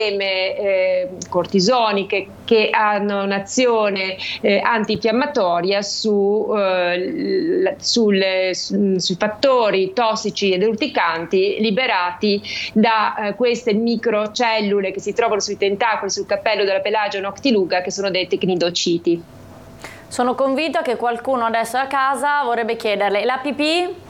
cortisoniche che hanno un'azione antinfiammatoria sui fattori tossici ed urticanti liberati da queste microcellule che si trovano sui tentacoli, sul cappello della Pelagia noctiluga, che sono dette cnidociti. Sono convinta che qualcuno adesso a casa vorrebbe chiederle: la pipì?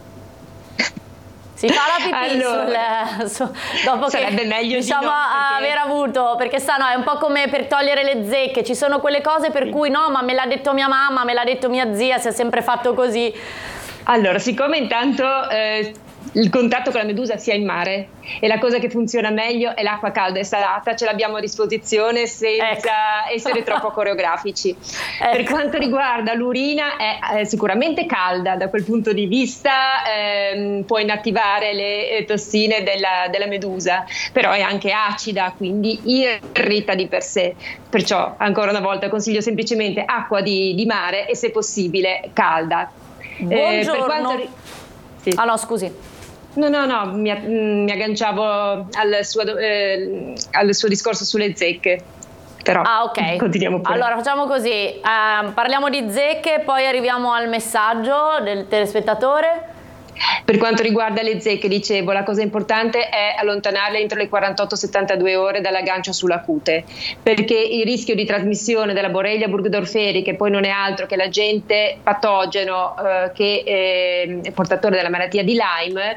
Si fa la pipì dopo sarebbe che meglio diciamo di no, aver avuto, perché no, è un po' come per togliere le zecche, ci sono quelle cose per cui no, ma me l'ha detto mia mamma, me l'ha detto mia zia, si è sempre fatto così. Allora, siccome intanto il contatto con la medusa sia in mare e la cosa che funziona meglio è l'acqua calda e salata, ce l'abbiamo a disposizione senza essere troppo coreografici. Per quanto riguarda l'urina, è sicuramente calda da quel punto di vista, può inattivare le tossine della medusa, però è anche acida, quindi irrita di per sé. Perciò, ancora una volta, consiglio semplicemente acqua di mare e, se possibile, calda. Buongiorno. Sì. Ah no, scusi. No, mi agganciavo al suo discorso sulle zecche, però ok. Continuiamo pure. Allora facciamo così, parliamo di zecche, poi arriviamo al messaggio del telespettatore. Per quanto riguarda le zecche, dicevo, la cosa importante è allontanarle entro le 48-72 ore dall'aggancio sulla cute, perché il rischio di trasmissione della Borrelia burgdorferi, che poi non è altro che l'agente patogeno che è portatore della malattia di Lyme,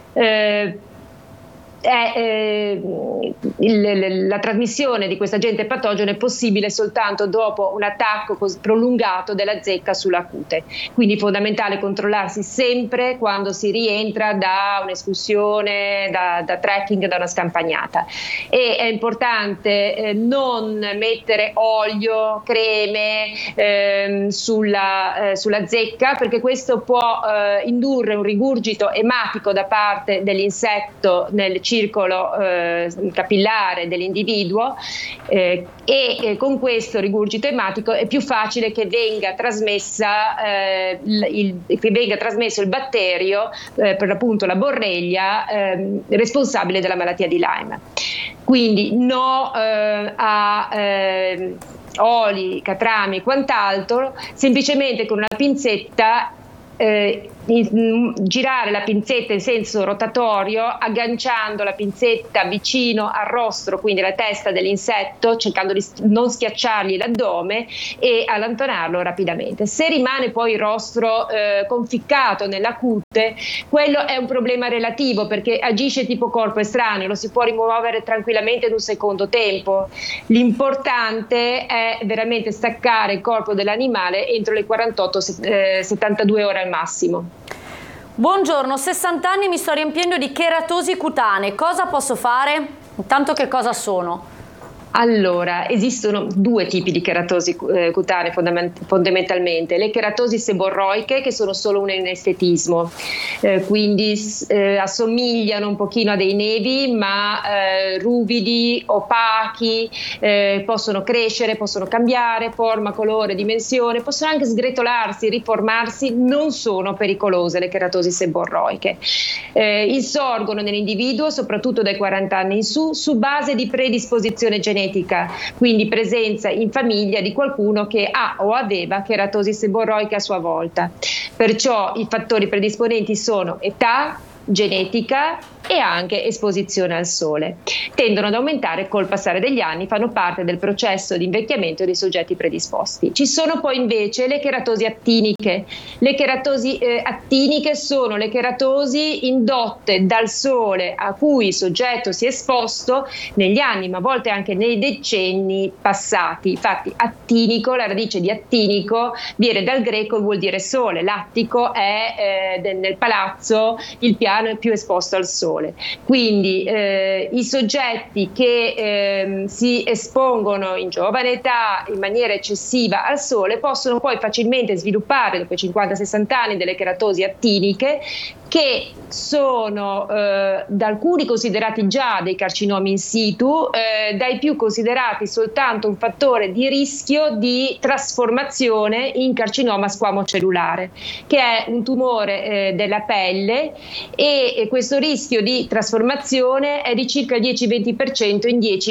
la trasmissione di questo agente patogeno è possibile soltanto dopo un attacco prolungato della zecca sulla cute. Quindi è fondamentale controllarsi sempre quando si rientra da un'escursione, da trekking, da una scampagnata. E è importante non mettere olio, creme sulla zecca, perché questo può indurre un rigurgito ematico da parte dell'insetto nel circolo capillare dell'individuo, e con questo rigurgito ematico è più facile che venga trasmesso il batterio, per l'appunto la Borrelia, responsabile della malattia di Lyme. Quindi no a oli, catrami, quant'altro, semplicemente con una pinzetta, girare la pinzetta in senso rotatorio, agganciando la pinzetta vicino al rostro, quindi alla testa dell'insetto, cercando di non schiacciargli l'addome e allontanarlo rapidamente. Se rimane poi il rostro conficcato nella cute, quello è un problema relativo, perché agisce tipo corpo estraneo, lo si può rimuovere tranquillamente in un secondo tempo. L'importante è veramente staccare il corpo dell'animale entro le 48-72 ore al massimo. Buongiorno, 60 anni, mi sto riempiendo di cheratosi cutanee, cosa posso fare? Intanto, che cosa sono? Allora, esistono due tipi di cheratosi cutanee fondamentalmente: le cheratosi seborroiche, che sono solo un estetismo, quindi assomigliano un pochino a dei nevi, ma ruvidi, opachi, possono crescere, possono cambiare forma, colore, dimensione, possono anche sgretolarsi, riformarsi, non sono pericolose le cheratosi seborroiche. Insorgono nell'individuo soprattutto dai 40 anni in su base di predisposizione genetica, quindi presenza in famiglia di qualcuno che ha o aveva cheratosi seborroica a sua volta. Perciò i fattori predisponenti sono età, genetica e anche esposizione al sole. Tendono ad aumentare col passare degli anni, fanno parte del processo di invecchiamento dei soggetti predisposti. Ci sono poi invece le cheratosi attiniche. Le cheratosi attiniche sono le cheratosi indotte dal sole a cui il soggetto si è esposto negli anni, ma a volte anche nei decenni passati. Infatti attinico, la radice di attinico viene dal greco e vuol dire sole, l'attico è nel palazzo il piano più esposto al sole. Quindi i soggetti che si espongono in giovane età in maniera eccessiva al sole possono poi facilmente sviluppare dopo i 50-60 anni delle cheratosi attiniche, che sono da alcuni considerati già dei carcinomi in situ, dai più considerati soltanto un fattore di rischio di trasformazione in carcinoma squamocellulare, che è un tumore della pelle, e questo rischio di trasformazione è di circa il 10-20% in